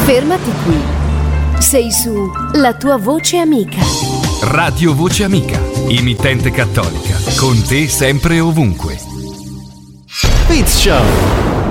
Fermati qui. Sei su La tua voce amica. Radio Voce Amica, emittente cattolica, con te sempre e ovunque. Fitz Show.